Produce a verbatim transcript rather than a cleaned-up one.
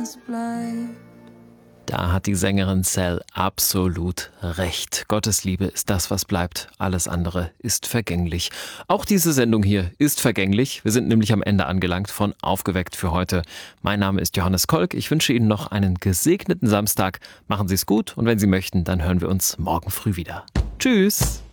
Da hat die Sängerin Cell absolut recht. Gottes Liebe ist das, was bleibt. Alles andere ist vergänglich. Auch diese Sendung hier ist vergänglich. Wir sind nämlich am Ende angelangt von Aufgeweckt für heute. Mein Name ist Johannes Kolk. Ich wünsche Ihnen noch einen gesegneten Samstag. Machen Sie es gut und wenn Sie möchten, dann hören wir uns morgen früh wieder. Tschüss!